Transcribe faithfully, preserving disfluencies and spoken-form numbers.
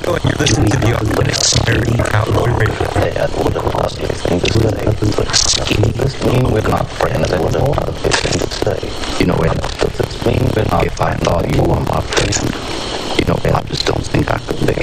and you're listening to the Authentic Spirit Outlaw Radio. I would have lost anything to say, but skinny this mean we're not friends anymore. Anything to say. You know, what does this mean we're not? If I thought you were my friend, you know, I just don't think I could be.